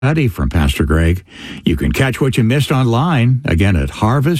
study from Pastor Greg. You can catch what you missed online, again, at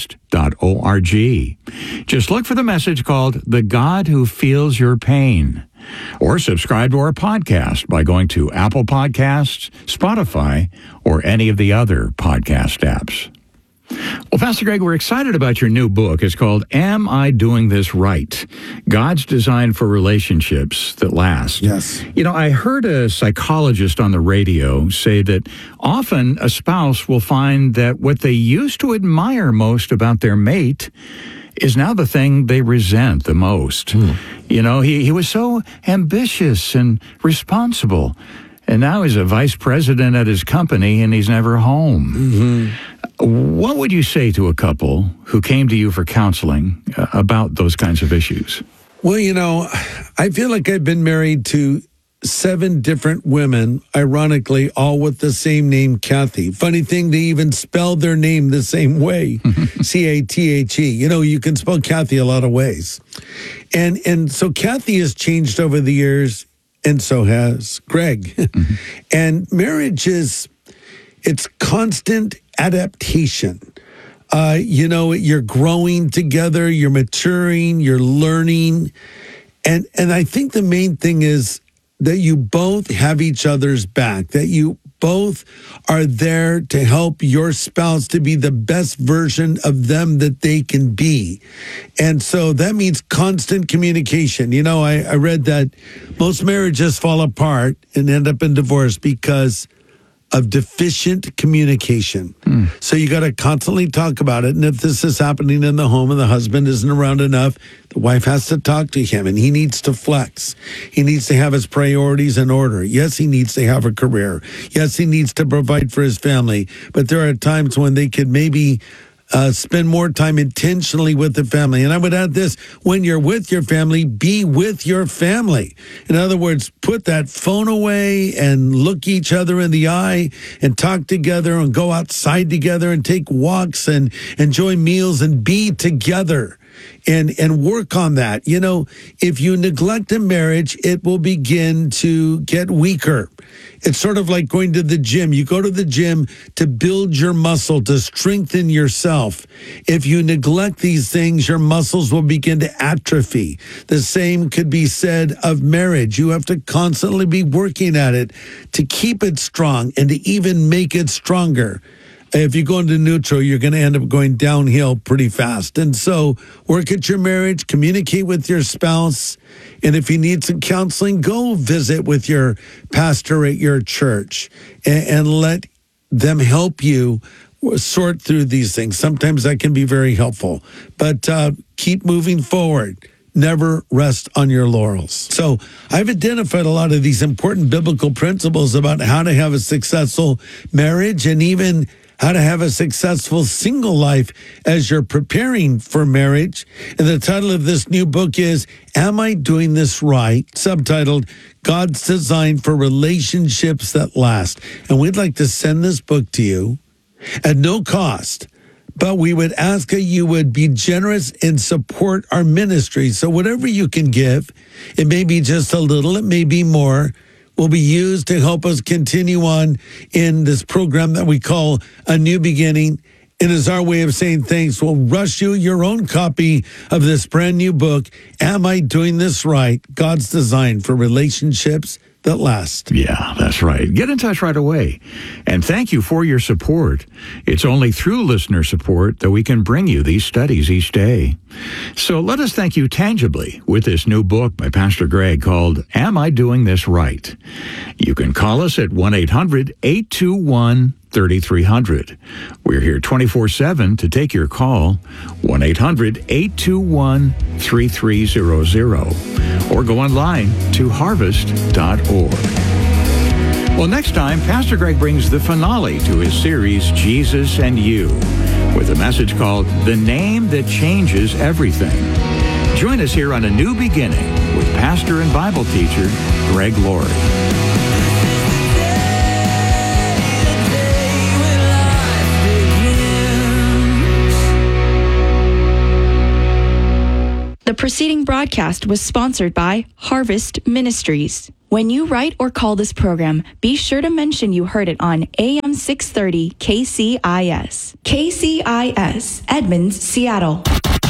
harvest.org. Just look for the message called The God Who Feels Your Pain. Or subscribe to our podcast by going to Apple Podcasts, Spotify, or any of the other podcast apps. Well, Pastor Greg, we're excited about your new book. It's called Am I Doing This Right? God's Design for Relationships That Last. Yes. You know, I heard a psychologist on the radio say that often a spouse will find that what they used to admire most about their mate is now the thing they resent the most. You know, he was so ambitious and responsible, and now he's a vice president at his company and he's never home. What would you say to a couple who came to you for counseling about those kinds of issues? Well, you know, I feel like I've been married to 7 different women, ironically, all with the same name, Kathy. Funny thing, they even spell their name the same way, C-A-T-H-E. You know, you can spell Kathy a lot of ways. And so Kathy has changed over the years, and so has Greg. And marriage it's constant adaptation. You know, you're growing together, you're maturing, you're learning. And I think the main thing is that you both have each other's back, that you both are there to help your spouse to be the best version of them that they can be. And so that means constant communication. You know, I read that most marriages fall apart and end up in divorce because of deficient communication. So you got to constantly talk about it. And if this is happening in the home and the husband isn't around enough, the wife has to talk to him and he needs to flex. He needs to have his priorities in order. Yes, he needs to have a career. Yes, he needs to provide for his family. But there are times when they could maybe spend more time intentionally with the family. And I would add this, when you're with your family, be with your family. In other words, put that phone away and look each other in the eye and talk together and go outside together and take walks and enjoy meals and be together. And work on that. You know, if you neglect a marriage, it will begin to get weaker. It's sort of like going to the gym. You go to the gym to build your muscle, to strengthen yourself. If you neglect these things, your muscles will begin to atrophy. The same could be said of marriage. You have to constantly be working at it to keep it strong and to even make it stronger. If you go into neutral, you're going to end up going downhill pretty fast. And so work at your marriage, communicate with your spouse. And if you need some counseling, go visit with your pastor at your church and let them help you sort through these things. Sometimes that can be very helpful. But keep moving forward. Never rest on your laurels. So I've identified a lot of these important biblical principles about how to have a successful marriage and even how to have a successful single life as you're preparing for marriage. And the title of this new book is Am I Doing This Right? Subtitled God's Design for Relationships That Last. And we'd like to send this book to you at no cost. But we would ask that you would be generous and support our ministry. So whatever you can give, it may be just a little, it may be more, will be used to help us continue on in this program that we call A New Beginning. And as our way of saying thanks, we'll rush you your own copy of this brand new book, Am I Doing This Right? God's Design for Relationships That Last. Yeah, that's right. Get in touch right away. And thank you for your support. It's only through listener support that we can bring you these studies each day. So let us thank you tangibly with this new book by Pastor Greg called Am I Doing This Right? You can call us at 1-800-821-3300. We're here 24/7 to take your call, 1-800-821-3300, or go online to harvest.org. Well, next time, Pastor Greg brings the finale to his series, Jesus and You, with a message called The Name That Changes Everything. Join us here on A New Beginning with pastor and Bible teacher Greg Laurie. The preceding broadcast was sponsored by Harvest Ministries. When you write or call this program, be sure to mention you heard it on AM 630 KCIS. KCIS, Edmonds, Seattle.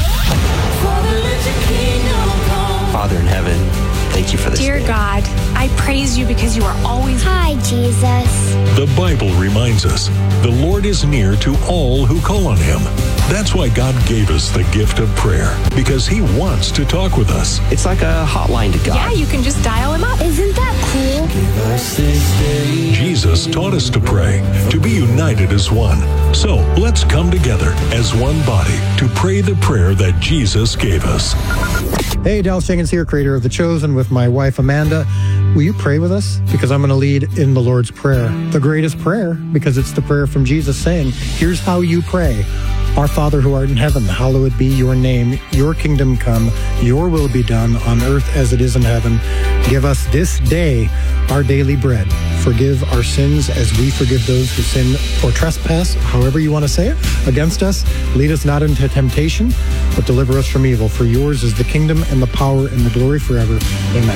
Father in heaven, thank you for this Dear day. God, I praise you because you are always... Hi, Jesus. The Bible reminds us the Lord is near to all who call on him. That's why God gave us the gift of prayer, because he wants to talk with us. It's like a hotline to God. Yeah, you can just dial him up. Isn't that cool? Jesus taught us to pray, to be united as one. So let's come together as one body to pray the prayer that Jesus gave us. Hey, Dallas Jenkins here, creator of The Chosen, with my wife Amanda. Will you pray with us? Because I'm going to lead in the Lord's Prayer, the greatest prayer, because it's the prayer from Jesus saying, here's how you pray. Our Father who art in heaven, hallowed be your name. Your kingdom come, your will be done on earth as it is in heaven. Give us this day our daily bread. Forgive our sins as we forgive those who sin or trespass, however you want to say it, against us. Lead us not into temptation, but deliver us from evil. For yours is the kingdom and the power and the glory forever. Amen.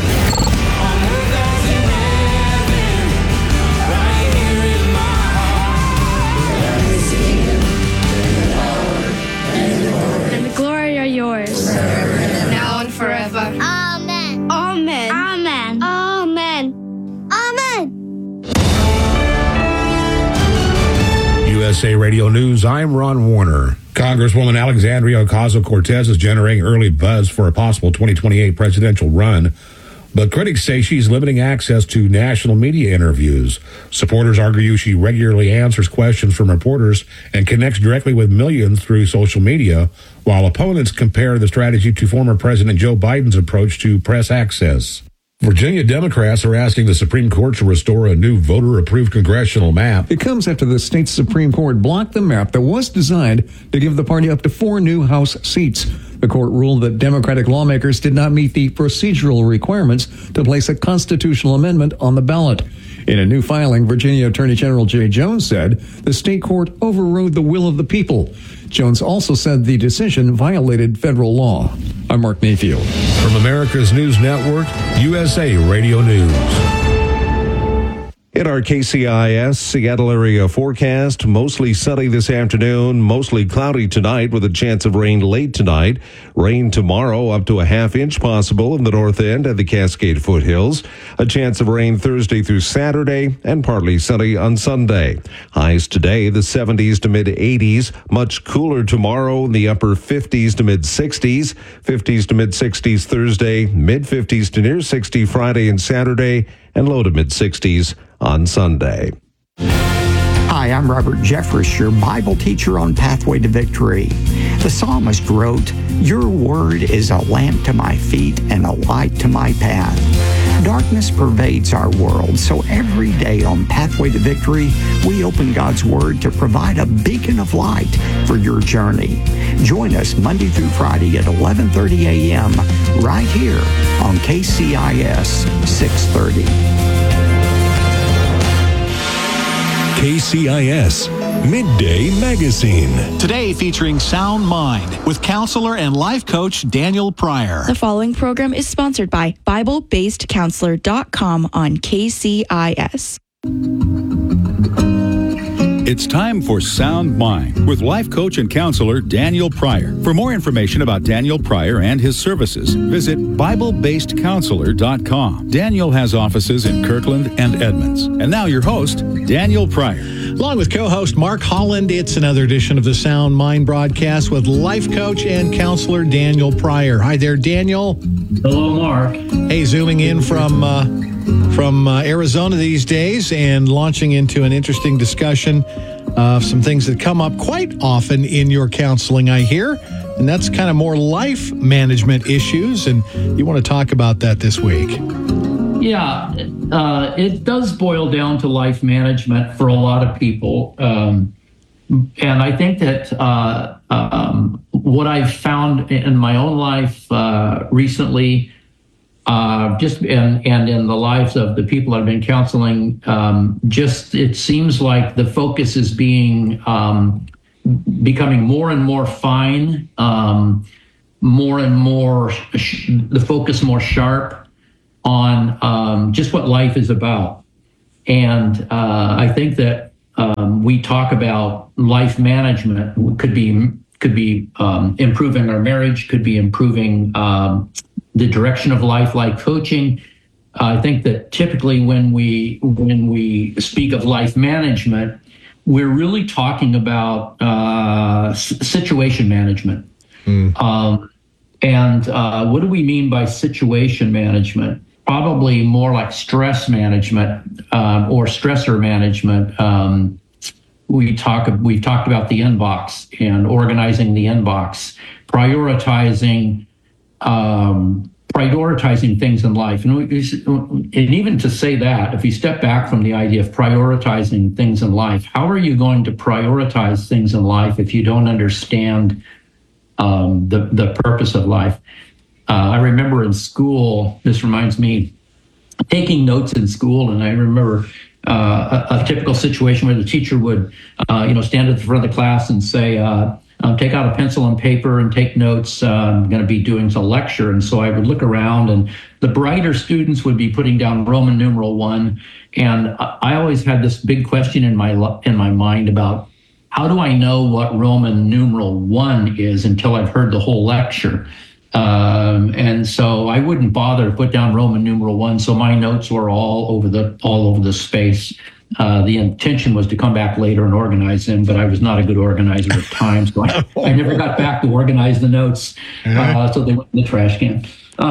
Now and forever. Amen. Amen. Amen. Amen. Amen. USA Radio News, I'm Ron Warner. Congresswoman Alexandria Ocasio-Cortez is generating early buzz for a possible 2028 presidential run, but critics say she's limiting access to national media interviews. Supporters argue she regularly answers questions from reporters and connects directly with millions through social media, while opponents compare the strategy to former President Joe Biden's approach to press access. Virginia Democrats are asking the Supreme Court to restore a new voter-approved congressional map. It comes after the state's Supreme Court blocked the map that was designed to give the party up to 4 new House seats. The court ruled that Democratic lawmakers did not meet the procedural requirements to place a constitutional amendment on the ballot. In a new filing, Virginia Attorney General Jay Jones said the state court overrode the will of the people. Jones also said the decision violated federal law. I'm Mark Mayfield. From America's News Network, USA Radio News. In our KCIS Seattle area forecast, mostly sunny this afternoon, mostly cloudy tonight with a chance of rain late tonight. Rain tomorrow up to a half-inch possible in the north end and the Cascade foothills. A chance of rain Thursday through Saturday and partly sunny on Sunday. Highs today, the 70s to mid-80s. Much cooler tomorrow in the upper 50s to mid-60s. 50s to mid-60s Thursday, mid-50s to near 60 Friday and Saturday, and low to mid-60s on Sunday. Hi, I'm Robert Jeffress, your Bible teacher on Pathway to Victory. The psalmist wrote, "Your word is a lamp to my feet and a light to my path." Darkness pervades our world, so every day on Pathway to Victory, we open God's Word to provide a beacon of light for your journey. Join us Monday through Friday at 11:30 a.m. right here on KCIS 630. KCIS Midday Magazine. Today featuring Sound Mind with counselor and life coach Daniel Pryor. The following program is sponsored by BibleBasedCounselor.com on KCIS. It's time for Sound Mind with life coach and counselor Daniel Pryor. For more information about Daniel Pryor and his services, visit BibleBasedCounselor.com. Daniel has offices in Kirkland and Edmonds. And now your host, Daniel Pryor. Along with co-host Mark Holland, it's another edition of the Sound Mind broadcast with life coach and counselor Daniel Pryor. Hi there, Daniel. Hello, Mark. Hey, zooming in from Arizona these days and launching into an interesting discussion of some things that come up quite often in your counseling, I hear. And that's kind of more life management issues. And you want to talk about that this week. Yeah, it does boil down to life management for a lot of people. And I think that what I've found in my own life recently, just and in the lives of the people I've been counseling, just it seems like the focus is becoming more and more fine, more and more the focus more sharp on just what life is about. And I think that we talk about life management could be improving our marriage, could be improving the direction of life, like coaching. I think that typically when we speak of life management, we're really talking about situation management. And what do we mean by situation management? Probably more like stress management or stressor management. We've talked about the inbox and organizing the inbox, prioritizing things in life. And even to say that, if you step back from the idea of prioritizing things in life, how are you going to prioritize things in life if you don't understand the purpose of life? I remember in school, this reminds me, taking notes in school, and I remember a typical situation where the teacher would, stand at the front of the class and say, take out a pencil and paper and take notes. I'm going to be doing a lecture. And so I would look around, and the brighter students would be putting down Roman numeral 1. And I always had this big question in my mind about, how do I know what Roman numeral 1 is until I've heard the whole lecture? And so I wouldn't bother to put down Roman numeral 1. So my notes were all over the space. The intention was to come back later and organize them, but I was not a good organizer at times. So I never got back to organize the notes. So they went in the trash can.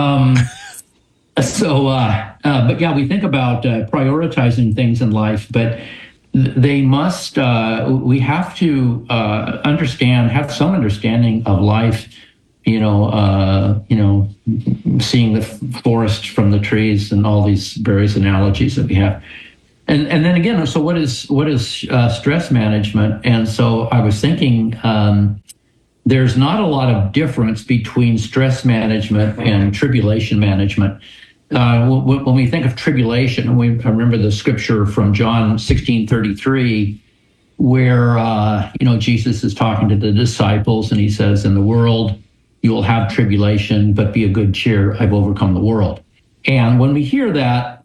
But yeah, we think about prioritizing things in life, but they must, we have to have some understanding of life, seeing the forest from the trees and all these various analogies that we have. And then again, so what is stress management? And so I was thinking, there's not a lot of difference between stress management and tribulation management. When we think of tribulation, I remember the scripture from John 16:33, where Jesus is talking to the disciples, and he says, "In the world you will have tribulation, but be of good cheer. I've overcome the world." And when we hear that,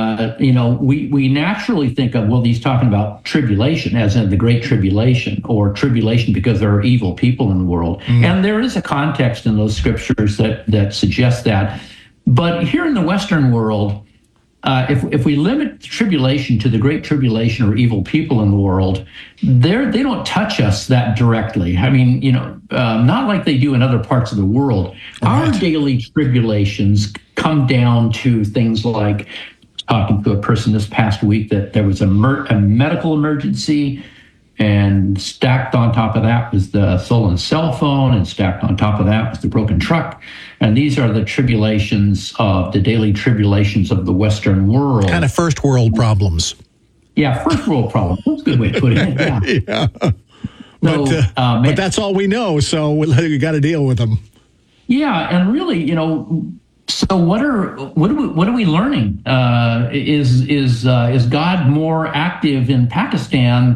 we naturally think of, well, he's talking about tribulation, as in the Great Tribulation, or tribulation because there are evil people in the world. And there is a context in those scriptures that suggests that. But here in the Western world, if we limit tribulation to the Great Tribulation or evil people in the world, they don't touch us that directly. I mean, not like they do in other parts of the world. Right. Our daily tribulations come down to things like talking to a person this past week that there was a medical emergency, and stacked on top of that was the stolen cell phone, and stacked on top of that was the broken truck. And these are the tribulations of the daily tribulations of the Western world. Kind of first world problems. Yeah, first world problems. That's a good way to put it. Yeah. But that's all we know, so we got to deal with them. Yeah, and really, so what are we learning? Is God more active in Pakistan?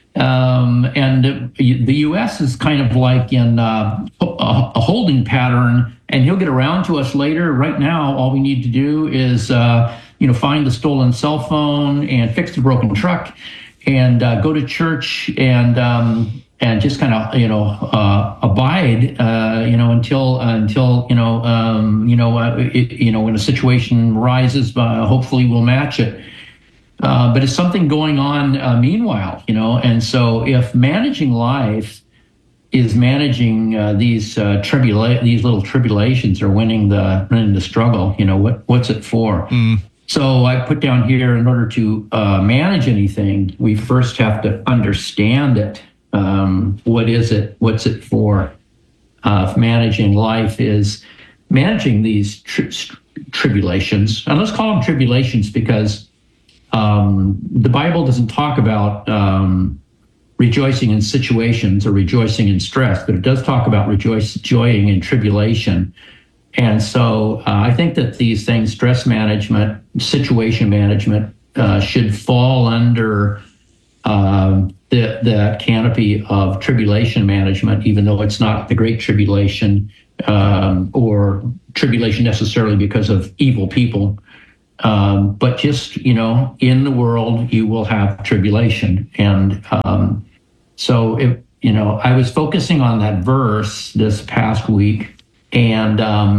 And the U.S. is kind of like in a holding pattern, and he'll get around to us later. Right now, all we need to do is, find the stolen cell phone and fix the broken truck, and go to church and just kind of abide, until when a situation rises, hopefully we'll match it. But it's something going on meanwhile, and so if managing life is managing these little tribulations, or winning the struggle, what's it for? So I put down here, in order to manage anything, we first have to understand it. What is it? What's it for? If managing life is managing these tribulations, and let's call them tribulations because the Bible doesn't talk about rejoicing in situations or rejoicing in stress, but it does talk about joying in tribulation. And so I think that these things, stress management, situation management, should fall under the canopy of tribulation management, even though it's not the Great Tribulation or tribulation necessarily because of evil people. But just, in the world, you will have tribulation. And so, I was focusing on that verse this past week and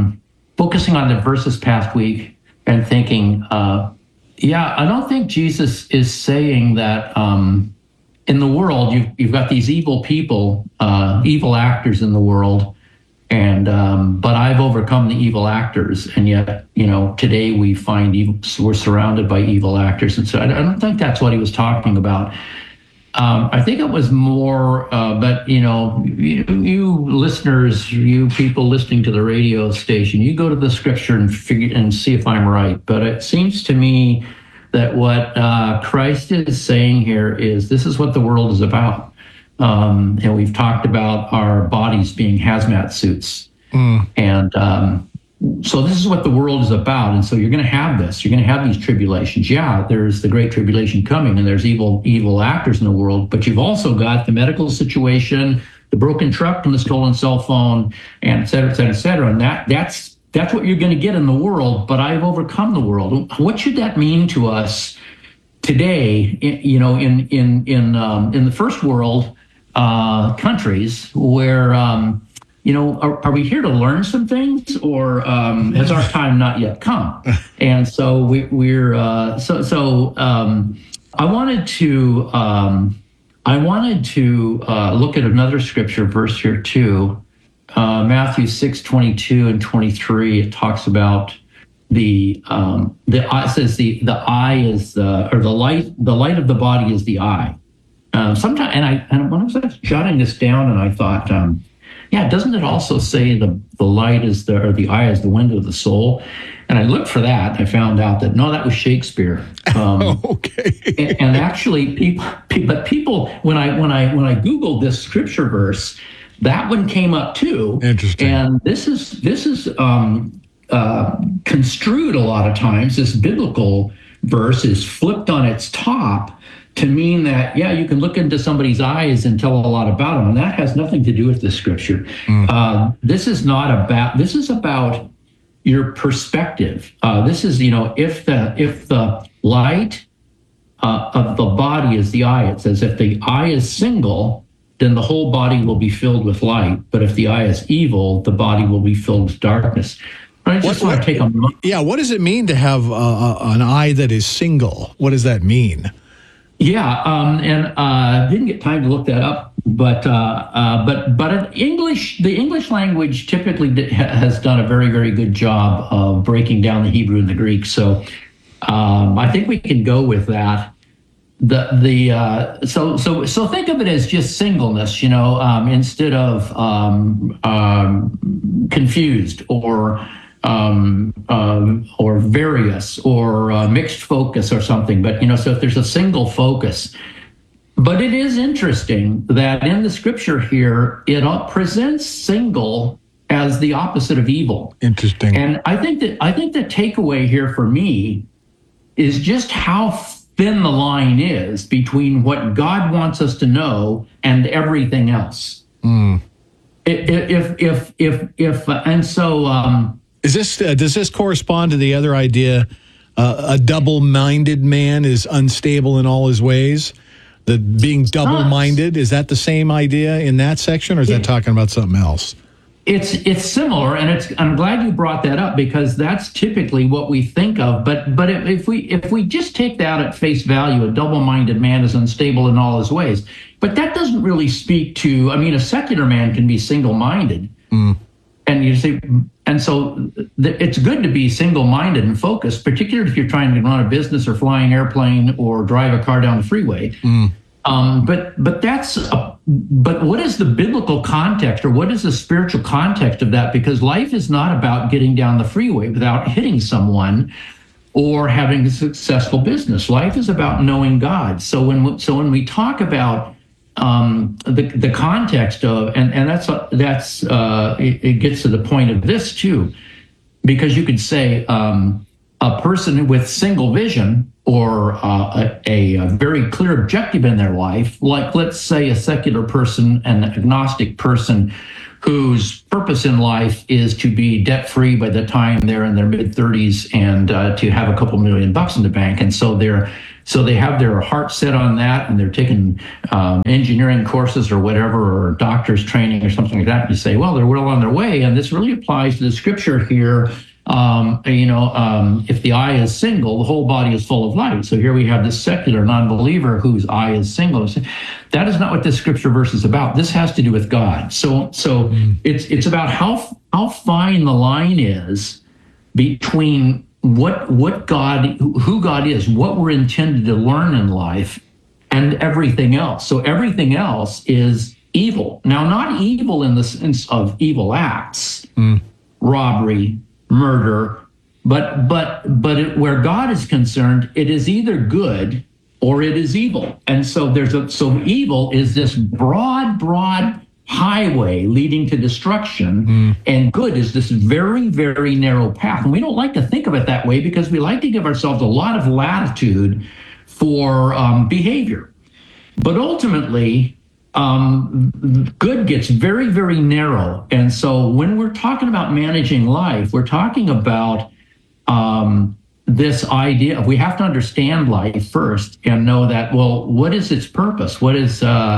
thinking, I don't think Jesus is saying that in the world, you've got these evil people, evil actors in the world, and but I've overcome the evil actors, and yet, today we find we're surrounded by evil actors, and so I don't think that's what he was talking about. I think it was more, but you listeners, you people listening to the radio station, you go to the scripture and see if I'm right. But it seems to me that what Christ is saying here is this is what the world is about. And we've talked about our bodies being hazmat suits. And so this is what the world is about. And so you're going to have this. You're going to have these tribulations. Yeah, there's the great tribulation coming, and there's evil actors in the world. But you've also got the medical situation, the broken truck and the stolen cell phone, and et cetera, et cetera, et cetera. And that's what you're going to get in the world. But I've overcome the world. What should that mean to us today? In the first world countries where are we here to learn some things, or has our time not yet come? And so I wanted to look at another scripture verse here too. Matthew 6:22 and 23. It talks about the eye. It says the eye is the light of the body is the eye. Sometimes, and when I was jotting this down, and I thought, doesn't it also say the light is the eye is the window of the soul? And I looked for that. I found out that no, that was Shakespeare. Okay. and actually, people, when I Googled this scripture verse, that one came up too. Interesting. And this is construed a lot of times. This biblical verse is flipped on its top to mean that, you can look into somebody's eyes and tell a lot about them. And that has nothing to do with the scripture. This is about your perspective. This is, if the light of the body is the eye, it says if the eye is single, then the whole body will be filled with light. But if the eye is evil, the body will be filled with darkness. I just want to take a moment. Yeah, what does it mean to have an eye that is single? What does that mean? Yeah, and I didn't get time to look that up, but in English, the English language typically has done a very, very good job of breaking down the Hebrew and the Greek. So I think we can go with that. So think of it as just singleness, instead of confused or various or mixed focus or something. But, so if there's a single focus. But it is interesting that in the scripture here, it presents single as the opposite of evil. Interesting. And I think the takeaway here for me is just how thin the line is between what God wants us to know and everything else. Does this correspond to the other idea? A double-minded man is unstable in all his ways. That being double-minded, is that the same idea in that section, or is that talking about something else? It's similar, and I'm glad you brought that up because that's typically what we think of. But if we just take that at face value, a double-minded man is unstable in all his ways. But that doesn't really speak to. I mean, a secular man can be single-minded, and you say, and so it's good to be single-minded and focused, particularly if you're trying to run a business or fly an airplane or drive a car down the freeway. But what is the biblical context, or what is the spiritual context of that? Because life is not about getting down the freeway without hitting someone or having a successful business. Life is about knowing God. So when we talk about the context of, and that's it gets to the point of this too, because you could say a person with single vision or a very clear objective in their life, like let's say a secular person and an agnostic person whose purpose in life is to be debt-free by the time they're in their mid-30s and to have a couple $1 million in the bank. And so they have their heart set on that, and they're taking engineering courses or whatever, or doctor's training or something like that. And you say, well, they're well on their way. And this really applies to the scripture here. If the eye is single, the whole body is full of light. So here we have this secular non-believer whose eye is single. That is not what this scripture verse is about. This has to do with God. So it's about how fine the line is between what God, who God is, what we're intended to learn in life, and everything else. So everything else is evil. Now, not evil in the sense of evil acts, robbery, murder, but where God is concerned, it is either good or it is evil. And so so evil is this broad highway leading to destruction, and good is this very, very narrow path. And we don't like to think of it that way because we like to give ourselves a lot of latitude for behavior. But ultimately, good gets very, very narrow. And so when we're talking about managing life, we're talking about this idea of we have to understand life first and know that, well, what is its purpose? What is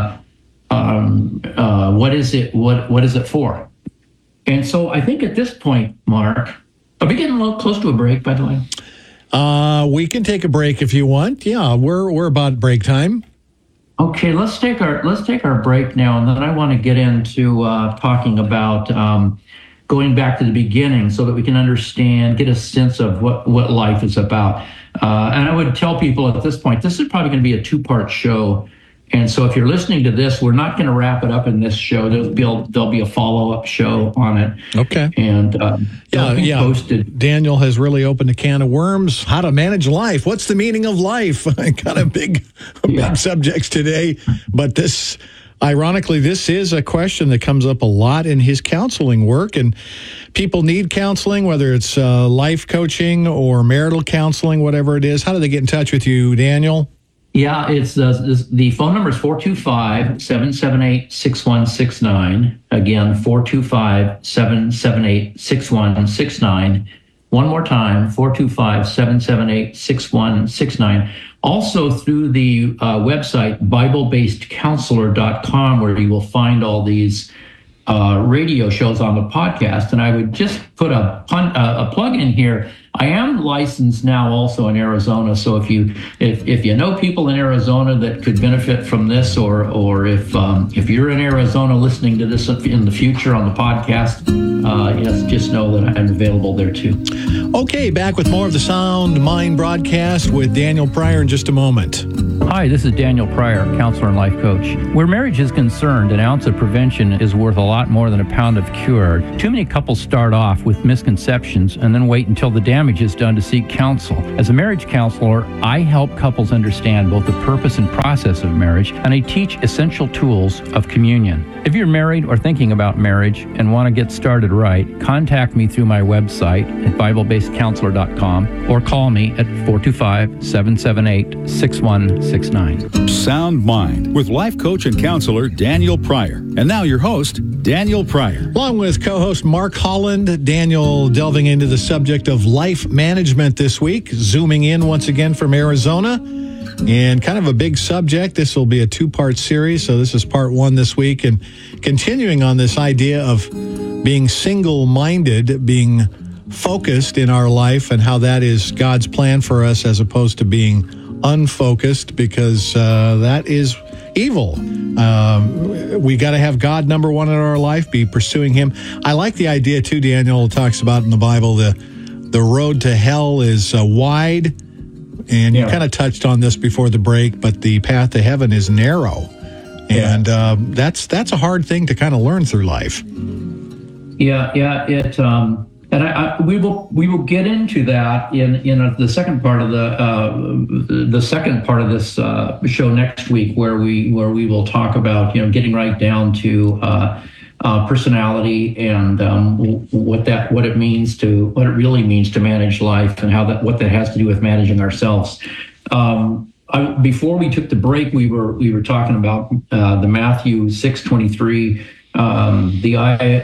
it for? And so I think at this point, Mark, are we getting a little close to a break, by the way? We can take a break if you want. Yeah, we're about break time. Okay, let's take our break now, and then I want to get into talking about going back to the beginning so that we can understand, get a sense of what life is about. And I would tell people at this point, this is probably going to be a 2-part show. And so if you're listening to this, we're not going to wrap it up in this show. There'll be a follow-up show on it. Okay. And posted. Daniel has really opened a can of worms. How to manage life. What's the meaning of life? Kind of big subjects today. But this, ironically, this is a question that comes up a lot in his counseling work. And people need counseling, whether it's life coaching or marital counseling, whatever it is. How do they get in touch with you, Daniel? Yeah, it's the phone number is 425-778-6169. Again, 425-778-6169. One more time, 425-778-6169. Also through the website, BibleBasedCounselor.com, where you will find all these radio shows on the podcast. And I would just put a plug in here. I am licensed now also in Arizona. So if you know people in Arizona that could benefit from this, or if you're in Arizona listening to this in the future on the podcast, yes, just know that I'm available there too. Okay, back with more of the Sound Mind broadcast with Daniel Pryor in just a moment. Hi, this is Daniel Pryor, counselor and life coach. Where marriage is concerned, an ounce of prevention is worth a lot more than a pound of cure. Too many couples start off with misconceptions and then wait until the damage is done to seek counsel. As a marriage counselor, I help couples understand both the purpose and process of marriage, and I teach essential tools of communion. If you're married or thinking about marriage and want to get started right, contact me through my website at BibleBasedCounselor.com or call me at 425-778-6169. Sound Mind with life coach and counselor Daniel Pryor. And now your host, Daniel Pryor. Along with co-host Mark Holland, Daniel delving into the subject of life management this week, zooming in once again from Arizona. And kind of a big subject. This will be a 2-part series, so this is part 1 this week. And continuing on this idea of being single-minded, being focused in our life, and how that is God's plan for us as opposed to being unfocused, because that is evil. We got to have God number one in our life, be pursuing Him. I like the idea, too, Daniel talks about in the Bible, the road to hell is wide. And you kind of touched on this before the break, but the path to heaven is narrow. And that's a hard thing to kind of learn through life. It and we will get into that in the second part of this show next week, where we will talk about getting right down to personality and what it really means to manage life, and what that has to do with managing ourselves. Before we took the break, we were talking about the Matthew 6:23 The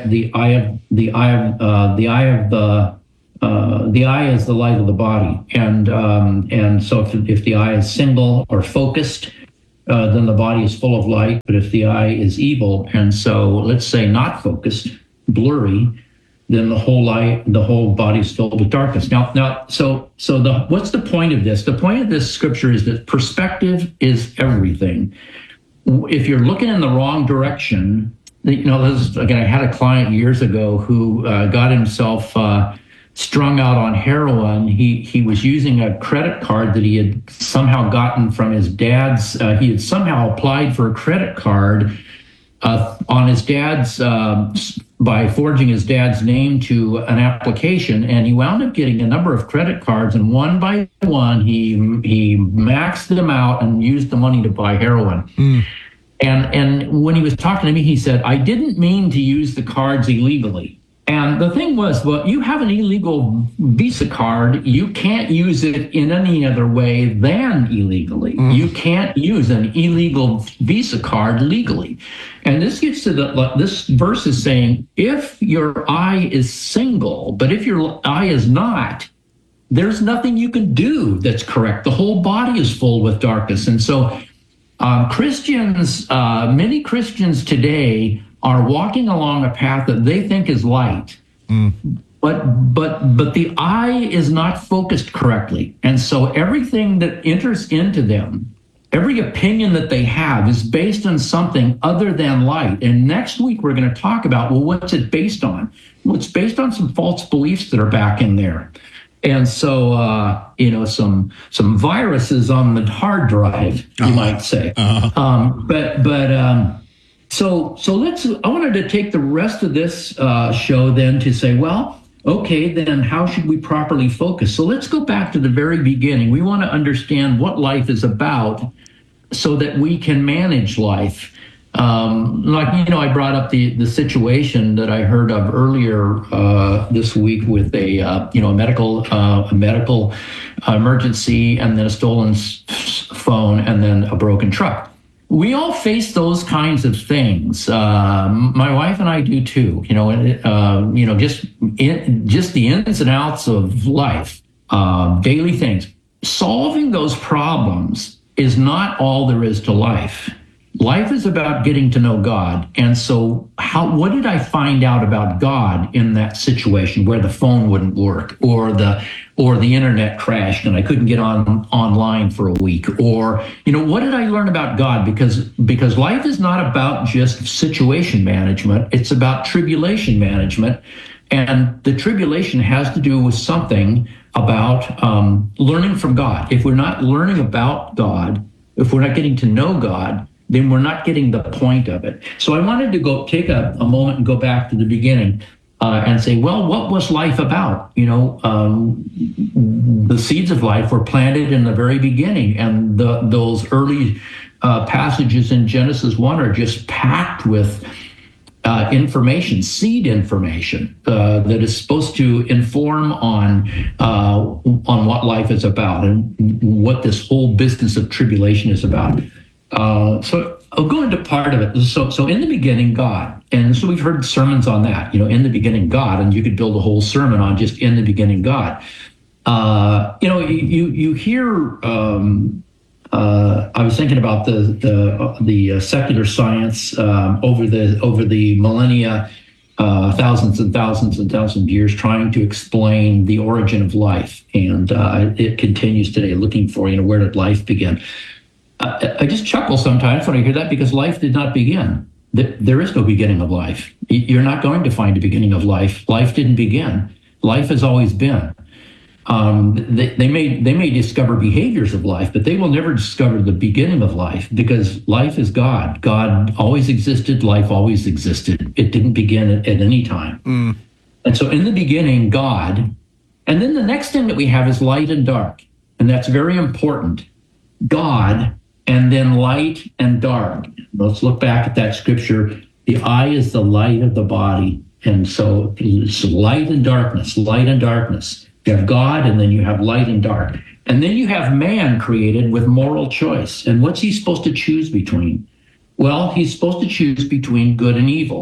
eye is the light of the body, and so if the eye is single or focused, then the body is full of light. But if the eye is evil, and so let's say not focused, blurry, then the whole body is filled with darkness. What's the point of this? The point of this scripture is that perspective is everything. If you're looking in the wrong direction, I had a client years ago who got himself strung out on heroin. He was using a credit card that he had somehow gotten from his dad's. He had somehow applied for a credit card on his dad's by forging his dad's name to an application, and he wound up getting a number of credit cards, and one by one he maxed them out and used the money to buy heroin. And when he was talking to me, he said, "I didn't mean to use the cards illegally." And the thing was, well, you have an illegal Visa card. You can't use it in any other way than illegally. You can't use an illegal Visa card legally. And this gets to this verse is saying, if your eye is single, but if your eye is not, there's nothing you can do that's correct. The whole body is full with darkness. And so many Christians today are walking along a path that they think is light, but the eye is not focused correctly. And so everything that enters into them, every opinion that they have is based on something other than light. And next week we're going to talk about, well, what's it based on? Well, it's based on some false beliefs that are back in there. And so, some viruses on the hard drive, you might say. So I wanted to take the rest of this show then to say, well, okay, then how should we properly focus? So let's go back to the very beginning. We want to understand what life is about so that we can manage life. I brought up the situation that I heard of earlier this week with a medical emergency, and then a stolen phone, and then a broken truck. We all face those kinds of things. My wife and I do too. Just the ins and outs of life, daily things. Solving those problems is not all there is to life. Life is about getting to know God. And so what did I find out about God in that situation where the phone wouldn't work, or the internet crashed and I couldn't get online for a week? Or, what did I learn about God? Because life is not about just situation management. It's about tribulation management. And the tribulation has to do with something about learning from God. If we're not learning about God, if we're not getting to know God, then we're not getting the point of it. So I wanted to go take a moment and go back to the beginning and say, well, what was life about? The seeds of life were planted in the very beginning, and those early passages in Genesis 1 are just packed with information, seed information that is supposed to inform on what life is about and what this whole business of tribulation is about. So I'll go into part of it. So in the beginning, God. And so we've heard sermons on that, in the beginning, God, and you could build a whole sermon on just in the beginning, God. You hear, I was thinking about the secular science over the millennia, thousands and thousands and thousands of years, trying to explain the origin of life. And it continues today, looking for, where did life begin? I just chuckle sometimes when I hear that, because life did not begin. There is no beginning of life. You're not going to find a beginning of life. Life didn't begin. Life has always been. They may discover behaviors of life, but they will never discover the beginning of life, because life is God. God always existed. Life always existed. It didn't begin at any time. And so in the beginning, God. And then the next thing that we have is light and dark. And that's very important. God, and then light and dark. Let's look back at that scripture. The eye is the light of the body. And so it's light and darkness, light and darkness. You have God, and then you have light and dark. And then you have man created with moral choice. And what's he supposed to choose between? Well, he's supposed to choose between good and evil.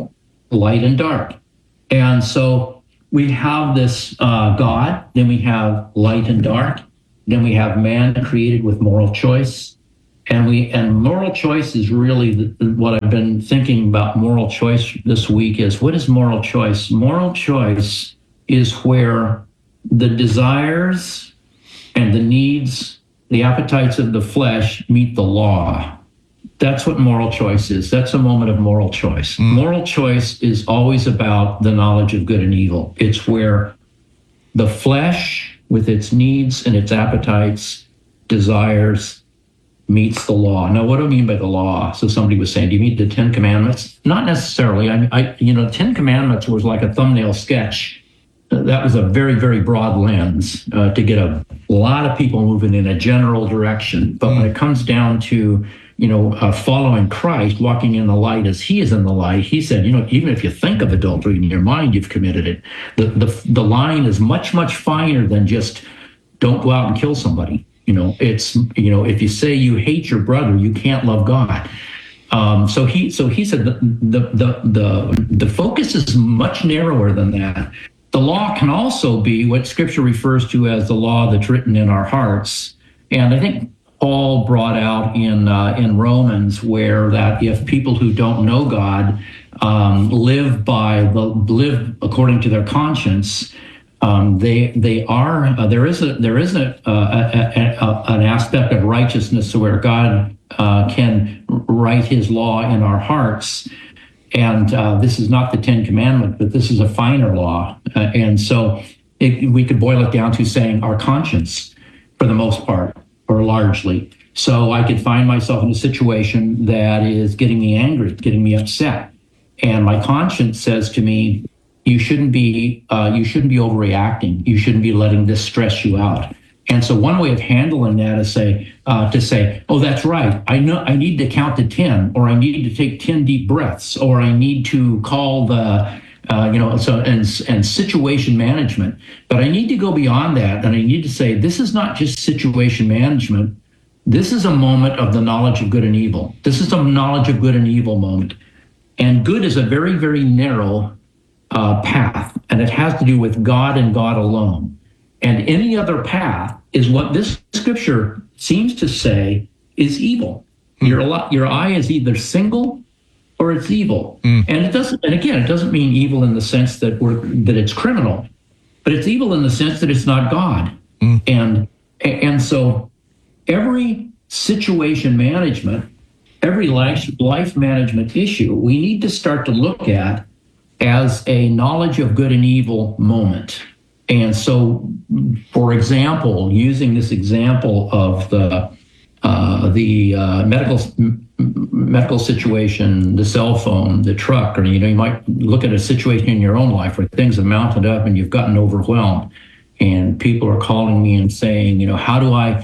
light and dark. And so we have this God, then we have light and dark, then we have man created with moral choice. And moral choice is really what I've been thinking about moral choice this week is, what is moral choice? Moral choice is where the desires and the needs, the appetites of the flesh meet the law. That's what moral choice is. That's a moment of moral choice. Moral choice is always about the knowledge of good and evil. It's where the flesh with its needs and its appetites, desires, meets the law. Now, what do I mean by the law? So somebody was saying, do you mean the 10 Commandments? Not necessarily. The 10 Commandments was like a thumbnail sketch. That was a very, very broad lens to get a lot of people moving in a general direction. But when it comes down to, following Christ, walking in the light as he is in the light, he said, even if you think of adultery in your mind, you've committed it. The line is much, much finer than just don't go out and kill somebody. If you say you hate your brother, you can't love God. So he said the focus is much narrower than that. The law can also be what Scripture refers to as the law that's written in our hearts. And I think Paul brought out in Romans where that if people who don't know God live according to their conscience, there is an aspect of righteousness where God can write his law in our hearts. And this is not the 10 Commandments, but this is a finer law. And so we could boil it down to saying our conscience for the most part, or largely. So I could find myself in a situation that is getting me angry, getting me upset. And my conscience says to me, you shouldn't be overreacting. You shouldn't be letting this stress you out. And so one way of handling that is to say, oh, that's right. I know I need to count to 10, or I need to take 10 deep breaths, or I need to call and situation management. But I need to go beyond that, and I need to say, this is not just situation management. This is a moment of the knowledge of good and evil. This is a knowledge of good and evil moment. And good is a very, very narrow path, and it has to do with God and God alone. And any other path is what this scripture seems to say is evil. Your eye is either single or it's evil. And it doesn't mean evil in the sense that it's criminal, but it's evil in the sense that it's not God. And so every situation management, every life management issue, we need to start to look at as a knowledge of good and evil moment. And so, for example, using this example of the medical situation, the cell phone, the truck, or you might look at a situation in your own life where things have mounted up and you've gotten overwhelmed, and people are calling me and saying, how do I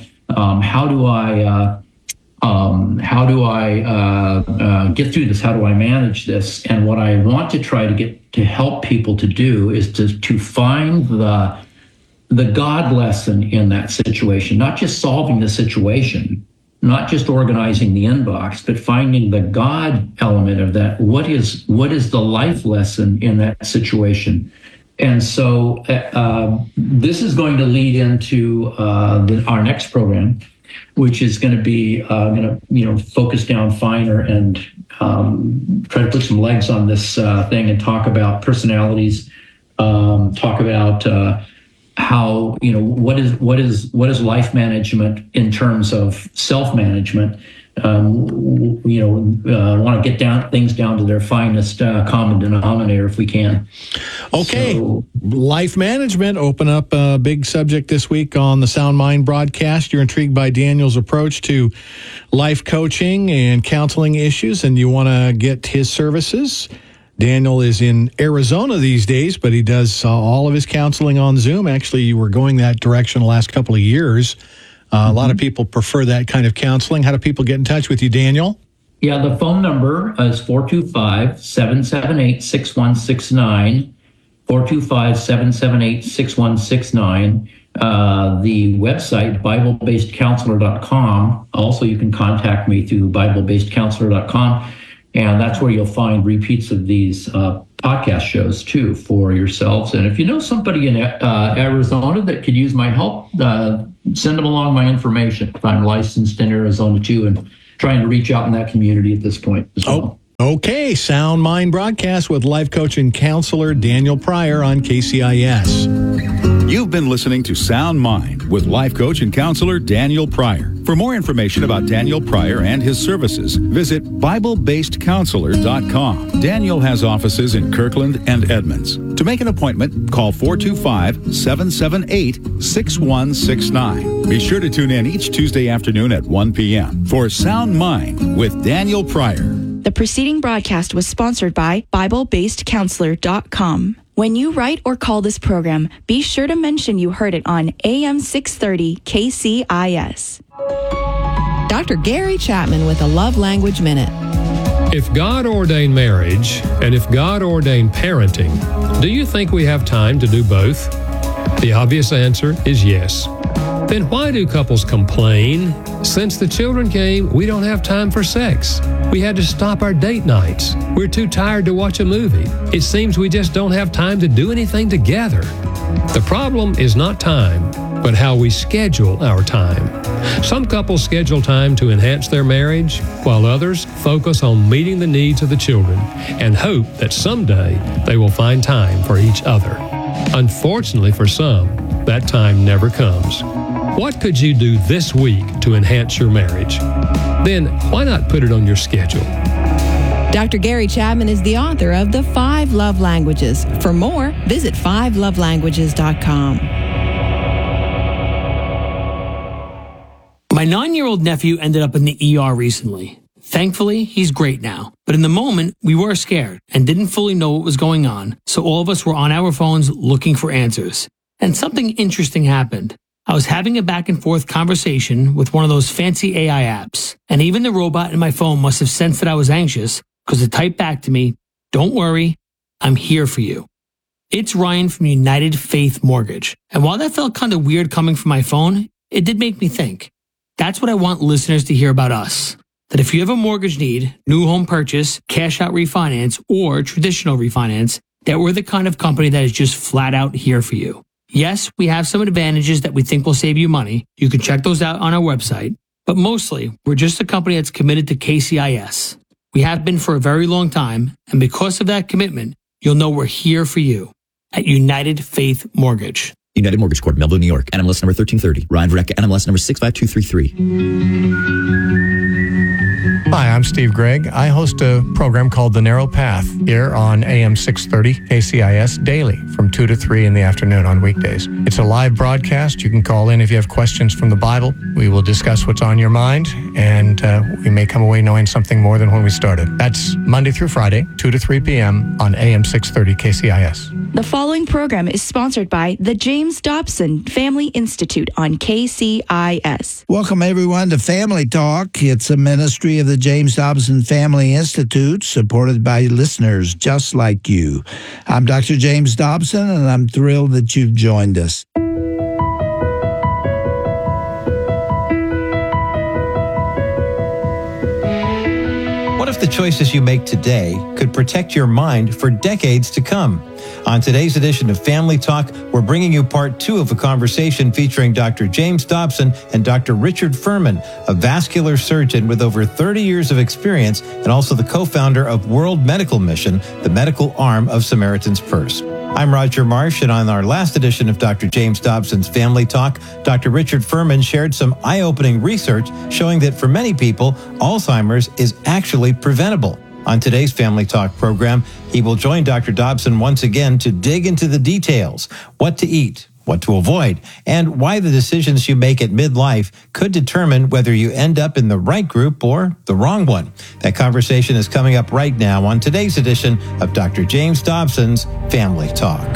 get through this? How do I manage this? And what I want to try to help people to do is to find the God lesson in that situation, not just solving the situation, not just organizing the inbox, but finding the God element of that. What is the life lesson in that situation? And so this is going to lead into our next program, which is going to be focus down finer and try to put some legs on this thing and talk about personalities, talk about how what is life management in terms of self-management. Want to get things down to their finest common denominator if we can. Okay, so, life management, open up a big subject this week on the Sound Mind broadcast. You're intrigued by Daniel's approach to life coaching and counseling issues, and you want to get his services. Daniel is in Arizona these days, but he does all of his counseling on Zoom. Actually, you were going that direction the last couple of years. A lot of people prefer that kind of counseling. How do people get in touch with you, Daniel? Yeah, the phone number is 425-778-6169, 425-778-6169. The website, BibleBasedCounselor.com. Also, you can contact me through BibleBasedCounselor.com. And that's where you'll find repeats of these podcast shows too for yourselves. And if you know somebody in Arizona that could use my help, send them along my information. I'm licensed in Arizona too, and trying to reach out in that community at this point as well. Okay, Sound Mind broadcast with life coach and counselor Daniel Pryor on KCIS. You've been listening to Sound Mind with life coach and counselor Daniel Pryor. For more information about Daniel Pryor and his services, visit BibleBasedCounselor.com. Daniel has offices in Kirkland and Edmonds. To make an appointment, call 425-778-6169. Be sure to tune in each Tuesday afternoon at 1 p.m. for Sound Mind with Daniel Pryor. The preceding broadcast was sponsored by BibleBasedCounselor.com. When you write or call this program, be sure to mention you heard it on AM 630 KCIS. Dr. Gary Chapman with a Love Language Minute. If God ordained marriage and if God ordained parenting, do you think we have time to do both? The obvious answer is yes. Then why do couples complain? Since the children came, we don't have time for sex. We had to stop our date nights. We're too tired to watch a movie. It seems we just don't have time to do anything together. The problem is not time, but how we schedule our time. Some couples schedule time to enhance their marriage, while others focus on meeting the needs of the children and hope that someday they will find time for each other. Unfortunately for some, that time never comes. What could you do this week to enhance your marriage? Then why not put it on your schedule? Dr. Gary Chapman is the author of The 5 Love Languages. For more, visit 5lovelanguages.com. My 9-year-old nephew ended up in the ER recently. Thankfully, he's great now. But in the moment, we were scared and didn't fully know what was going on, so all of us were on our phones looking for answers. And something interesting happened. I was having a back and forth conversation with one of those fancy AI apps, and even the robot in my phone must have sensed that I was anxious because it typed back to me, "Don't worry, I'm here for you." It's Ryan from United Faith Mortgage. And while that felt kind of weird coming from my phone, it did make me think. That's what I want listeners to hear about us. That if you have a mortgage need, new home purchase, cash out refinance, or traditional refinance, that we're the kind of company that is just flat out here for you. Yes, we have some advantages that we think will save you money. You can check those out on our website. But mostly, we're just a company that's committed to KCIS. We have been for a very long time, and because of that commitment, you'll know we're here for you at United Faith Mortgage. United Mortgage Corp, Melville, New York. NMLS number 1330. Ryan Vreck, NMLS number 65233. Hi, I'm Steve Gregg. I host a program called The Narrow Path here on AM 630 KCIS daily from 2 to 3 in the afternoon on weekdays. It's a live broadcast. You can call in if you have questions from the Bible. We will discuss what's on your mind, and we may come away knowing something more than when we started. That's Monday through Friday, 2 to 3 p.m. on AM 630 KCIS. The following program is sponsored by the James Dobson Family Institute on KCIS. Welcome, everyone, to Family Talk. It's a ministry of the James Dobson Family Institute, supported by listeners just like you. I'm Dr. James Dobson, and I'm thrilled that you've joined us. What if the choices you make today could protect your mind for decades to come? On today's edition of Family Talk, we're bringing you part 2 of a conversation featuring Dr. James Dobson and Dr. Richard Furman, a vascular surgeon with over 30 years of experience and also the co-founder of World Medical Mission, the medical arm of Samaritan's Purse. I'm Roger Marsh, and on our last edition of Dr. James Dobson's Family Talk, Dr. Richard Furman shared some eye-opening research showing that for many people, Alzheimer's is actually preventable. On today's Family Talk program, he will join Dr. Dobson once again to dig into the details, what to eat, what to avoid, and why the decisions you make at midlife could determine whether you end up in the right group or the wrong one. That conversation is coming up right now on today's edition of Dr. James Dobson's Family Talk.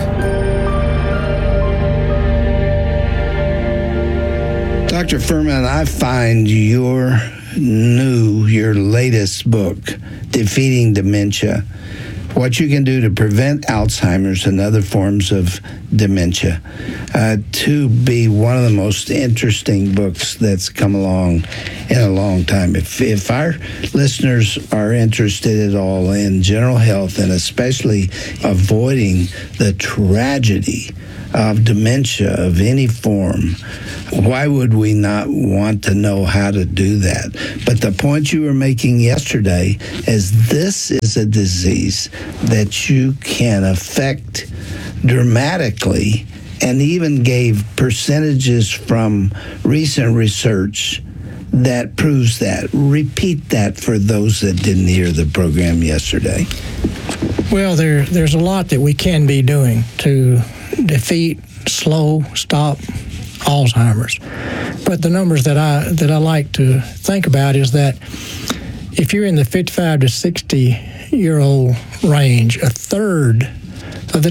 Dr. Furman, I find your latest book, Defeating Dementia, what you can do to prevent Alzheimer's and other forms of dementia, to be one of the most interesting books that's come along in a long time. If our listeners are interested at all in general health and especially avoiding the tragedy of dementia of any form, why would we not want to know how to do that? But the point you were making yesterday is this is a disease that you can affect dramatically, and even gave percentages from recent research that proves that. Repeat that for those that didn't hear the program yesterday. Well, there's a lot that we can be doing to defeat, stop Alzheimer's. But the numbers that I like to think about is that if you're in the 55 to 60-year-old range, a third of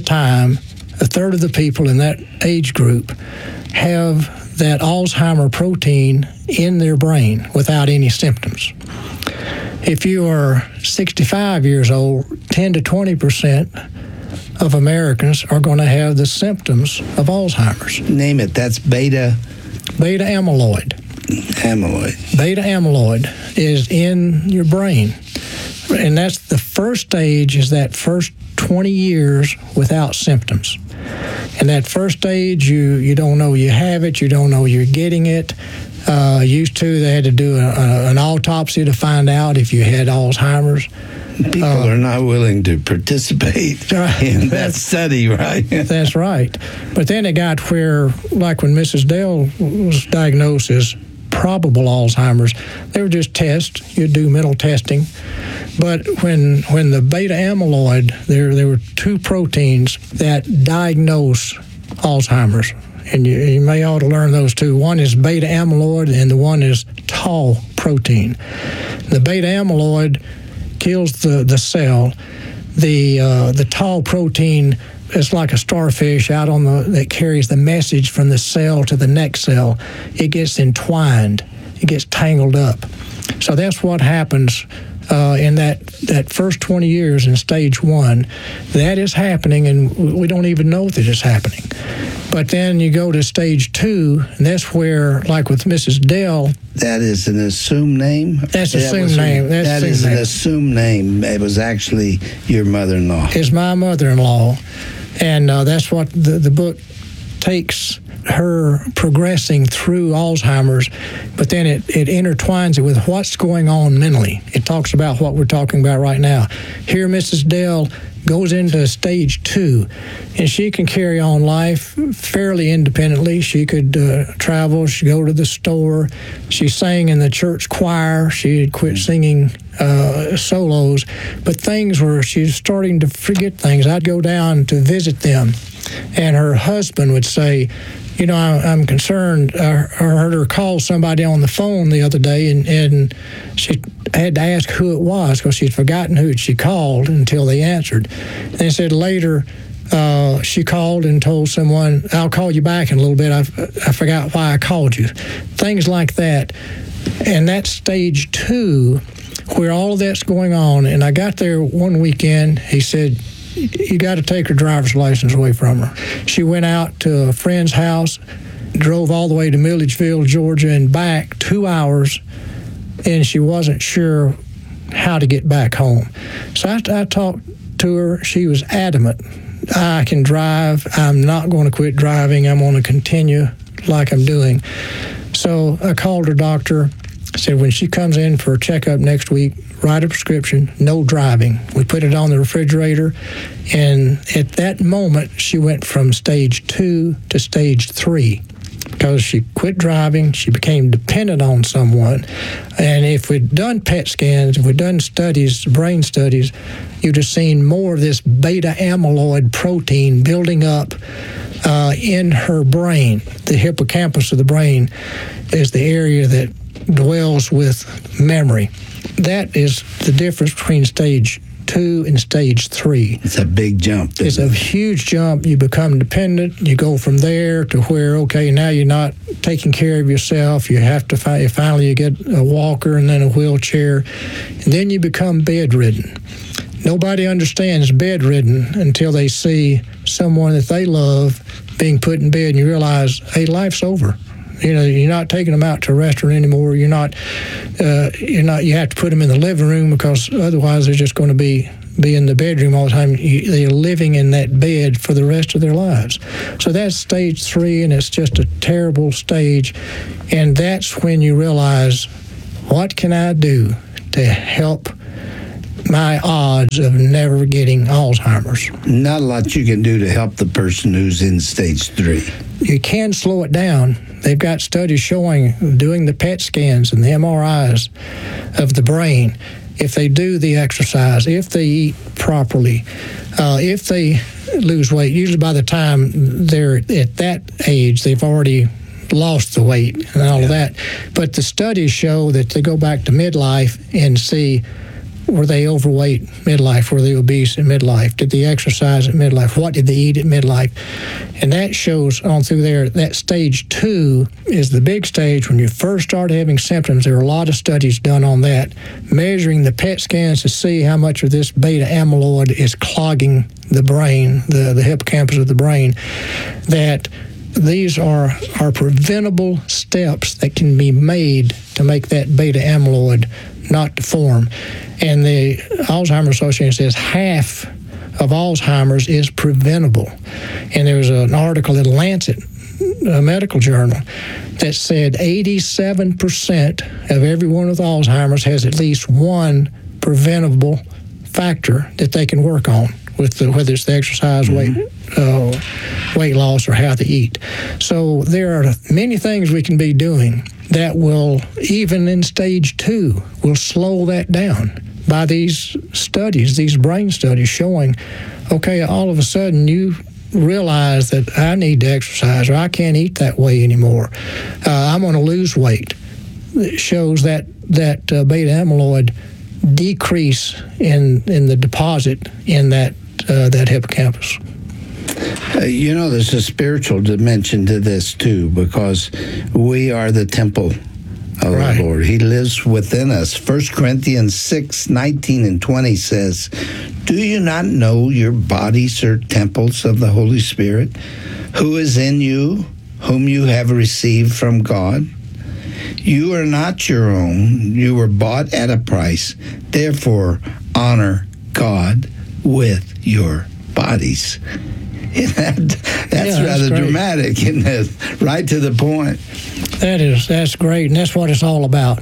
the people in that age group have that Alzheimer protein in their brain without any symptoms. If you are 65 years old, 10 to 20% of Americans are going to have the symptoms of Alzheimer's. Name it. That's beta amyloid. Beta amyloid is in your brain. And that's the first stage, is that first 20 years without symptoms. And that first stage, you don't know you have it, you don't know you're getting it. Used to, they had to do an autopsy to find out if you had Alzheimer's. People are not willing to participate in that study, right? That's right. But then it got where, like when Mrs. Dell was diagnosed as probable Alzheimer's, they were just tests. You'd do mental testing. But when the beta amyloid, there were two proteins that diagnose Alzheimer's. And you may ought to learn those two. One is beta amyloid, and the one is tau protein. The beta amyloid kills the cell. The tau protein is like a starfish out on that carries the message from the cell to the next cell. It gets entwined. It gets tangled up. So that's what happens in that first 20 years in stage 1. That is happening, and we don't even know that it's happening. But then you go to stage 2, and that's where, like with Mrs. Dell. That is an assumed name? That's an assumed name. That is an assumed name. It was actually your mother-in-law. It's my mother-in-law. And that's what the book takes her progressing through Alzheimer's, but then it intertwines it with what's going on mentally. It talks about what we're talking about right now. Here, Mrs. Dell goes into stage 2, and she can carry on life fairly independently. She could travel, she'd go to the store. She sang in the church choir. She had quit singing solos, but she's starting to forget things. I'd go down to visit them, and her husband would say, you know, I'm concerned. I heard her call somebody on the phone the other day, and she had to ask who it was because she'd forgotten who she called until they answered. And they said later she called and told someone, I'll call you back in a little bit. I forgot why I called you. Things like that. And that's stage 2, where all of that's going on. And I got there one weekend. He said, you got to take her driver's license away from her. She went out to a friend's house, drove all the way to Milledgeville, Georgia, and back 2 hours, and she wasn't sure how to get back home. So I talked to her. She was adamant. I can drive. I'm not going to quit driving. I'm going to continue like I'm doing. So I called her doctor. I said, when she comes in for a checkup next week, write a prescription, no driving. We put it on the refrigerator, and at that moment, she went from stage 2 to stage 3 because she quit driving. She became dependent on someone. And if we'd done PET scans, if we'd done studies, brain studies, you'd have seen more of this beta amyloid protein building up in her brain. The hippocampus of the brain is the area that dwells with memory. That is the difference between stage 2 and stage 3. It's a big jump. It's a huge jump. You become dependent. You go from there to where, okay, now you're not taking care of yourself. You have to finally you get a walker and then a wheelchair, and then you become bedridden. Nobody understands bedridden until they see someone that they love being put in bed, and you realize, hey, life's over. You know, you're not taking them out to a restaurant anymore. You have to put them in the living room, because otherwise they're just going to be in the bedroom all the time. They're living in that bed for the rest of their lives. So that's stage 3, and it's just a terrible stage. And that's when you realize, what can I do to help my odds of never getting Alzheimer's? Not a lot you can do to help the person who's in stage 3. You can slow it down. They've got studies showing, doing the PET scans and the MRIs of the brain, if they do the exercise, if they eat properly, if they lose weight. Usually by the time they're at that age, they've already lost the weight and all of that. But the studies show that they go back to midlife and see, were they overweight midlife? Were they obese at midlife? Did they exercise at midlife? What did they eat at midlife? And that shows on through there. That stage 2 is the big stage when you first start having symptoms. There are a lot of studies done on that, measuring the PET scans to see how much of this beta amyloid is clogging the brain, the hippocampus of the brain, that these are preventable steps that can be made to make that beta amyloid not to form. And the Alzheimer's Association says half of Alzheimer's is preventable. And there was an article in Lancet, a medical journal, that said 87% of everyone with Alzheimer's has at least one preventable factor that they can work on, with whether it's the exercise, weight loss, or how they eat. So there are many things we can be doing that will, even in stage 2, will slow that down by these studies, these brain studies showing, okay, all of a sudden you realize that I need to exercise, or I can't eat that way anymore. I'm going to lose weight. It shows that beta amyloid decrease in the deposit in that hippocampus. There's a spiritual dimension to this too, because we are the temple of the Lord. He lives within us. 1 Corinthians 6:19 and 20 says, "Do you not know your bodies are temples of the Holy Spirit, who is in you, whom you have received from God? You are not your own. You were bought at a price. Therefore, honor God with your bodies." That's rather dramatic, isn't it? Right to the point. That's great, and that's what it's all about.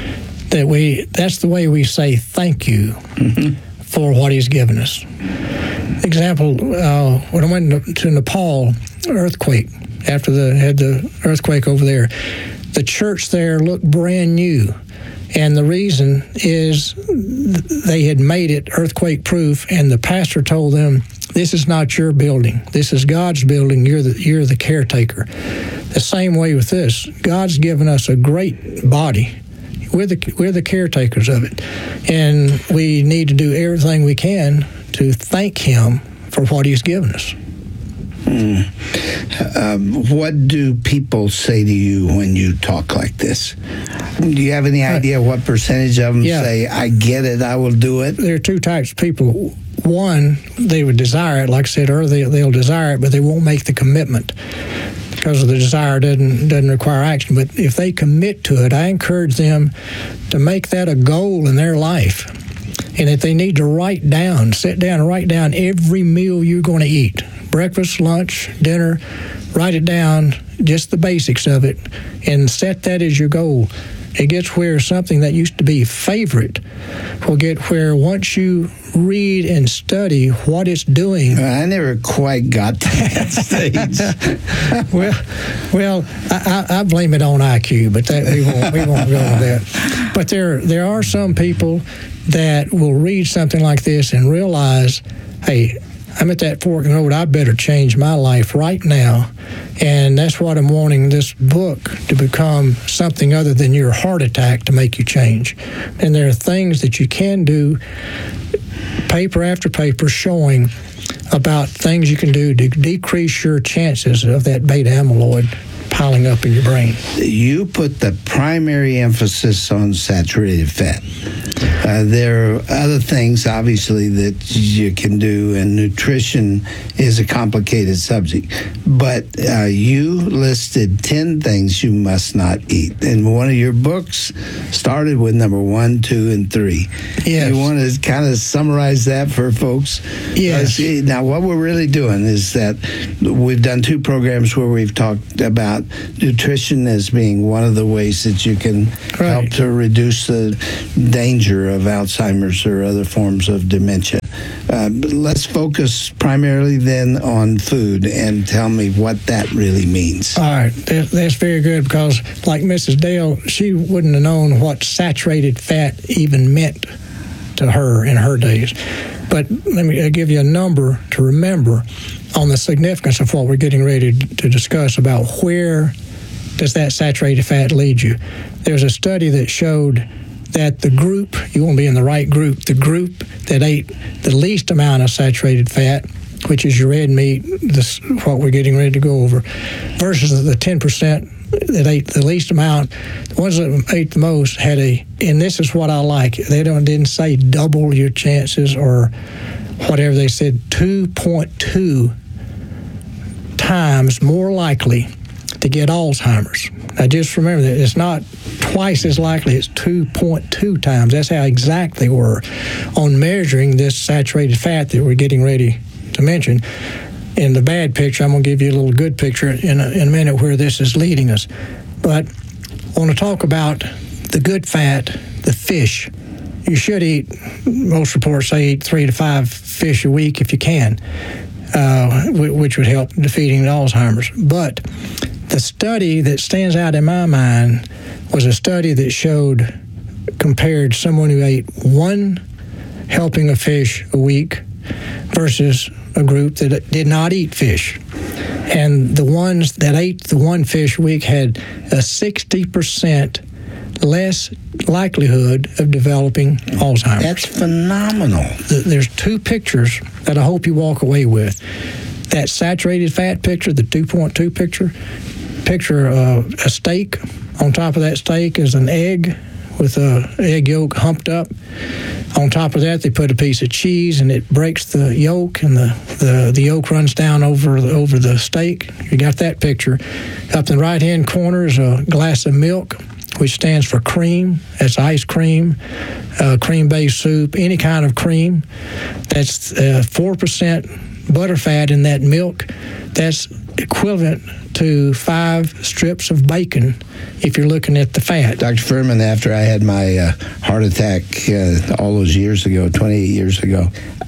That's the way we say thank you for what He's given us. Example: when I went to Nepal, earthquake. After had the earthquake over there, the church there looked brand new. And the reason is they had made it earthquake-proof, and the pastor told them, "This is not your building. This is God's building. You're the caretaker." The same way with this. God's given us a great body. We're the caretakers of it. And we need to do everything we can to thank Him for what He's given us. What do people say to you when you talk like this? Do you have any idea what percentage of them say, "I get it, I will do it"? There are two types of people. One, they would desire it, like I said earlier, they'll desire it, but they won't make the commitment because the desire doesn't require action. But if they commit to it, I encourage them to make that a goal in their life. And that they need to sit down and write down every meal you're going to eat. Breakfast, lunch, dinner, write it down, just the basics of it, and set that as your goal. It gets where something that used to be favorite will get where once you read and study what it's doing. I never quite got to that stage. well, I blame it on IQ, but we won't go with that. But there are some people that will read something like this and realize, hey, I'm at that fork in the road. I better change my life right now. And that's what I'm wanting this book to become, something other than your heart attack to make you change. And there are things that you can do, paper after paper, showing about things you can do to decrease your chances of that beta amyloid piling up in your brain. You put the primary emphasis on saturated fat. There are other things, obviously, that you can do, and nutrition is a complicated subject. But you listed 10 things you must not eat. And one of your books started with number 1, 2, and 3. Yes. You want to kind of summarize that for folks? Yes. Now, what we're really doing is that we've done 2 programs where we've talked about nutrition as being one of the ways that you can help to reduce the danger of Alzheimer's or other forms of dementia. Let's focus primarily then on food and tell me what that really means. All right, that's very good, because like Mrs. Dale, she wouldn't have known what saturated fat even meant to her in her days. But let me give you a number to remember on the significance of what we're getting ready to discuss about where does that saturated fat lead you. There's a study that showed that the group, you want to be in the right group, the group that ate the least amount of saturated fat, which is your red meat, this what we're getting ready to go over, versus the 10% that ate the least amount. The ones that ate the most had and this is what I like, they didn't say double your chances or whatever, they said 2.2 times more likely to get Alzheimer's. Now just remember that it's not twice as likely, it's 2.2 times. That's how exact they were on measuring this saturated fat that we're getting ready to mention. In the bad picture, I'm going to give you a little good picture in a minute where this is leading us. But I want to talk about the good fat, the fish. You should eat, most reports say eat 3 to 5 fish a week if you can, which would help defeating Alzheimer's. But the study that stands out in my mind was a study that compared someone who ate 1 helping of fish a week versus a group that did not eat fish. And the ones that ate the 1 fish a week had a 60% less likelihood of developing Alzheimer's. That's phenomenal. There's 2 pictures that I hope you walk away with. That saturated fat picture, the 2.2 picture a steak. On top of that steak is an egg with an egg yolk humped up. On top of that, they put a piece of cheese, and it breaks the yolk, and the yolk runs down over the steak. You got that picture. Up in the right-hand corner is a glass of milk, which stands for cream. That's ice cream, cream-based soup, any kind of cream. That's 4% butterfat in that milk. That's equivalent to 5 strips of bacon if you're looking at the fat. Dr. Furman, after I had my heart attack all those years ago, 28 years ago,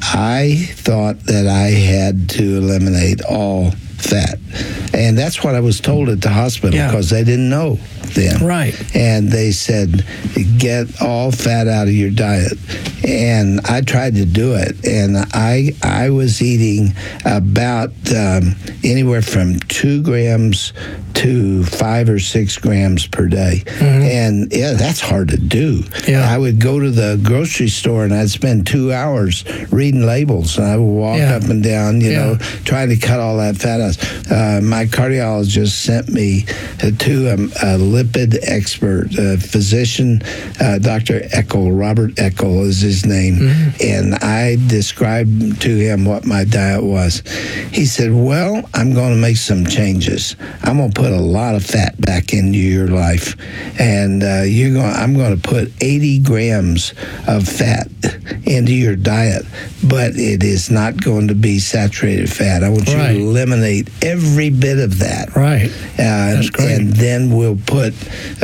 I thought that I had to eliminate all fat. And that's what I was told at the hospital, because they didn't know then. Right. And they said, get all fat out of your diet. And I tried to do it, and I was eating about anywhere from 2 grams to 5 or 6 grams per day. Mm-hmm. And that's hard to do. Yeah. I would go to the grocery store and I'd spend 2 hours reading labels, and I would walk up and down, you know, trying to cut all that fat out. My cardiologist sent me to a lipid expert, a physician, Dr. Eckel, Robert Eckel is his name, and I described to him what my diet was. He said, well, I'm going to make some changes. I'm going to put a lot of fat back into your life, and I'm going to put 80 grams of fat into your diet, but it is not going to be saturated fat. I want you to eliminate every bit of that. Right. That's great. And then we'll put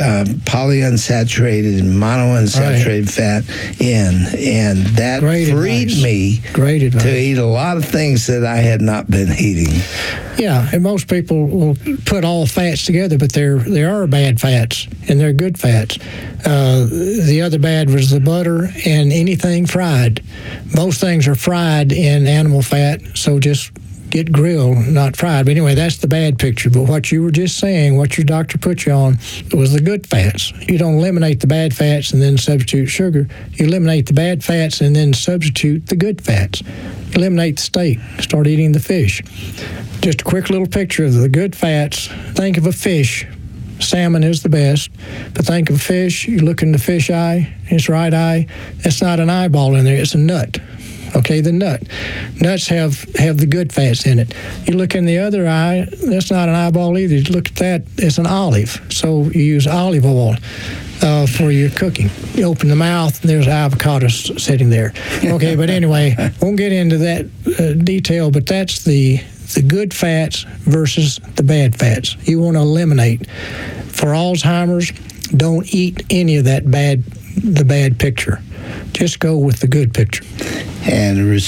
polyunsaturated and monounsaturated fat in, and that freed me to eat a lot of things that I had not been eating. Yeah, and most people will put all fats together, but there are bad fats, and they're good fats. The other bad was the butter and anything fried. Most things are fried in animal fat, so just get grilled, not fried. But anyway, that's the bad picture. But what you were just saying, what your doctor put you on, was the good fats. You don't eliminate the bad fats and then substitute sugar. You eliminate the bad fats and then substitute the good fats. eliminate the steak. Start eating the fish. Just a quick little picture of the good fats. Think of a fish. Salmon is the best, but think of a fish. You look in the fish eye, its right eye. That's not an eyeball in there. It's a nut. Okay, the nut. Nuts have the good fats in it. You look in the other eye. That's not an eyeball either. You look at that. It's an olive. So you use olive oil for your cooking. You open the mouth, and there's avocado sitting there. Okay, but anyway, won't get into that detail. But that's the good fats versus the bad fats. You want to eliminate. For Alzheimer's, don't eat any of the bad picture. Just go with the good picture. And